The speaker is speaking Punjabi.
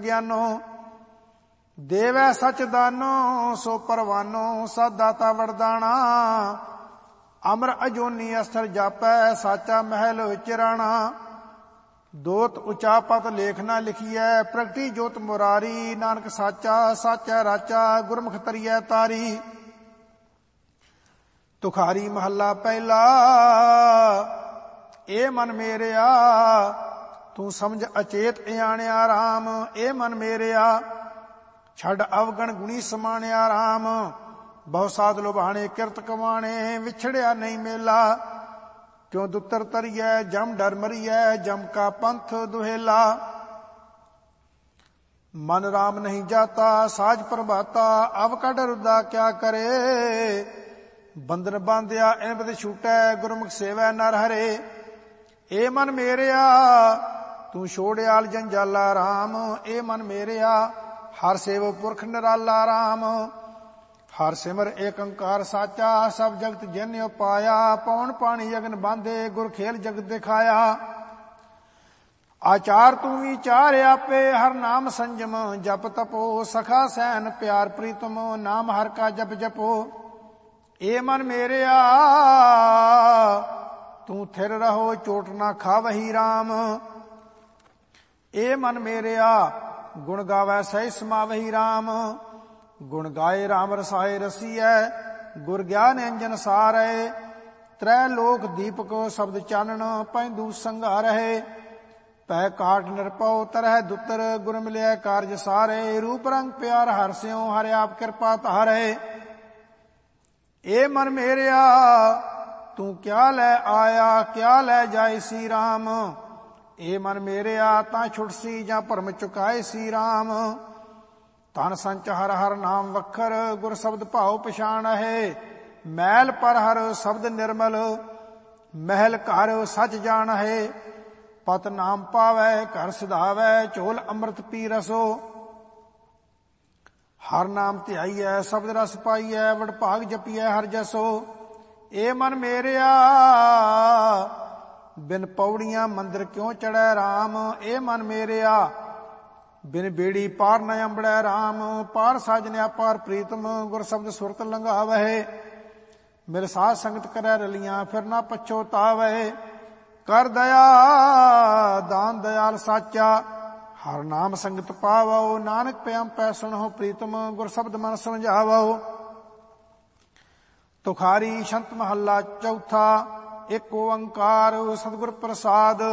ਗਿਆਨੋ। ਦੇਵੈ ਸਚ ਦਾਨੋ ਸੋ ਪਰਵਾਨੋ, ਸਤ ਦਾਤਾ ਵਰਦਾਣਾ। ਅਮਰ ਅਜੋਨੀ ਅਸਥਰ ਜਾਪੈ, ਸਾਚਾ ਮਹਿਲ ਚਿਰਾਣਾ। ਦੋਤ ਉਚਾ ਪਤ ਲੇਖ ਨਾ ਲਿਖੀਐ, ਪ੍ਰਗਟੀ ਜੋਤ ਮੁਰਾਰੀ। ਨਾਨਕ ਸਾਚਾ ਸਾਚਾ ਰਾਚਾ, ਗੁਰਮੁਖ ਤਰੀਐ ਤਾਰੀ। ਤੁਖਾਰੀ ਮਹੱਲਾ ਪਹਿਲਾ। ਏ ਮਨ ਮੇਰਿਆ ਤੂੰ ਸਮਝ ਅਚੇਤ ਇਆਣਿਆ ਰਾਮ। ਏ ਮਨ ਮੇਰਿਆ ਛੱਡ ਅਵਗਣ ਗੁਣੀ ਸਮਾਣਿਆ ਰਾਮ। ਬਹੁ ਸਾਧ ਲੁਭਾਣੇ ਕਿਰਤ ਕਮਾਣੇ, ਵਿਛੜਿਆ ਨਹੀਂ ਮੇਲਾ। ਕਿਉਂ ਦੁੱਤਰ ਤਰੀਐ ਜਮ ਡਰ ਮਰੀਐ, ਜਮ ਕਾ ਪੰਥ ਦੁਹੇਲਾ। ਮਨ ਰਾਮ ਨਹੀਂ ਜਾਤਾ ਸਾਜ ਪ੍ਰਭਾਤਾ, ਅਵ ਕੱਢ ਰੁੱਦਾ ਕਿਆ ਕਰੇ। ਬੰਧਨ ਬਾਂਧਿਆ ਇਨ ਬਿਦ ਛੂਟੈ, ਗੁਰਮੁਖ ਸੇਵੈ ਨਰ ਹਰੇ। ਏ ਮਨ ਮੇਰਿਆ ਤੂੰ ਛੋੜਿਆਲ ਜੰਜਾਲਾ ਰਾਮ। ਏ ਮਨ ਮੇਰਿਆ ਹਰ ਸੇਵ ਪੁਰਖ ਨਿਰਾਲਾ ਰਾਮ। ਹਰ ਸਿਮਰ ਏਕ ਓੰਕਾਰ ਸਾਚਾ, ਸਭ ਜਗਤ ਜਿਨ ਉਪਾਇਆ। ਪੌਣ ਪਾਣੀ ਜਗਨ ਬਾਂਧੇ, ਗੁਰ ਖੇਲ ਜਗਤ ਦਿਖਾਇਆ। ਆਚਾਰ ਤੂੰ ਵਿਚਾਰ ਆਪੇ, ਹਰ ਨਾਮ ਸੰਜਮ ਜਪ ਤਪੋ। ਸਖਾ ਸੈਨ ਪਿਆਰ ਪ੍ਰੀਤਮ, ਨਾਮ ਹਰ ਕਾ ਜਪ ਜਪੋ। ਏ ਮਨ ਮੇਰਿਆ ਤੂੰ ਥਿਰ ਰਹੋ, ਚੋਟ ਨਾ ਖਾਵਹੀ ਰਾਮ। ਏ ਮਨ ਮੇਰਿਆ ਗੁਣ ਗਾਵੈ ਸਹਿ ਸਮਾਵਹੀ ਰਾਮ। ਗੁਣ ਗਾਏ ਰਾਮ ਰਸਾਏ ਰਸੀਐ, ਗੁਰ ਗਿਆਨ ਅੰਜਨ ਸਾਰੈ। ਤ੍ਰੈ ਲੋਕ ਦੀਪਕ ਸ਼ਬਦ ਚਾਨਣ, ਪੈਂਦੂ ਸੰਘਾਰਹਿ। ਪੈ ਕਾਟ ਨਿਰਪਉ ਤਰਹਿ ਦੁੱਤਰ, ਗੁਰ ਮਿਲਿਆ ਕਾਰਜ ਸਾਰੇ। ਰੂਪ ਰੰਗ ਪਿਆਰ ਹਰਿ ਸਿਉ, ਹਰਿ ਆਪ ਕਿਰਪਾ ਧਾਰੈ। ਏ ਮਨ ਮੇਰਿਆ ਤੂੰ ਕਿਆ ਲੈ ਆਇਆ, ਕਿਆ ਲੈ ਜਾਏ ਸੀ ਰਾਮ। ਏ ਮਨ ਮੇਰਿਆ ਤਾਂ ਛੁਟਸੀ, ਜਾਂ ਭਰਮ ਚੁਕਾਏ ਸੀ ਰਾਮ। ਤਨ ਸੰਚ ਹਰ ਹਰ ਨਾਮ ਵਖਰ, ਗੁਰ ਸ਼ਬਦ ਭਾਉ ਪਛਾਣ ਹੈ। ਮੈਲ ਪਰ ਹਰ ਸ਼ਬਦ ਨਿਰਮਲ, ਮਹਿਲ ਘਰ ਸਚ ਜਾਣ ਹੈ। ਪਤ ਨਾਮ ਪਾਵੈ ਘਰ ਸਿਧਾਵੈ, ਝੋਲ ਅੰਮ੍ਰਿਤ ਪੀ ਰਸੋ। ਹਰ ਨਾਮ ਧਿਆਈਐ ਸ਼ਬਦ ਰਸ ਪਾਈਐ, ਵਡਭਾਗ ਜਪੀਐ ਹਰ ਜਸੋ। ਏ ਮਨ ਮੇਰਿਆ ਬਿਨ ਪੌੜੀਆਂ ਮੰਦਰ ਕਿਉਂ ਚੜ੍ਹੈ ਰਾਮ। ਏ ਮਨ ਮੇਰਿਆ ਬਿਨ ਬੇੜੀ ਪਾਰ ਨ ਅੰਬੜੈ ਰਾਮ। ਪਾਰ ਸਾਜਨਿਆ ਪਾਰ ਪ੍ਰੀਤਮ, ਗੁਰ ਸ਼ਬਦ ਸੁਰਤ ਲੰਘਾਵਹਿ। ਮਿਲ ਸਾਧ ਸੰਗਤ ਕਰੈ ਰਲੀਆਂ, ਫਿਰ ਨਾ ਪਛੋਤਾਵਹਿ। ਕਰ ਦਇਆ ਦਾਨ ਦਇਆਲ ਸਾਚਾ, ਹਰ ਨਾਮ ਸੰਗਤ ਪਾਵੋ। ਨਾਨਕ ਪਿਆਮ ਪੈ ਸੁਣੋ ਪ੍ਰੀਤਮ, ਗੁਰ ਸ਼ਬਦ ਮਨ ਸਮਝਾਵੋ। ਤੁਖਾਰੀ ਛੰਤ ਮਹੱਲਾ ਚੌਥਾ। ਏਕ ਓੰਕਾਰ ਸਤਿਗੁਰ ਪ੍ਰਸਾਦ।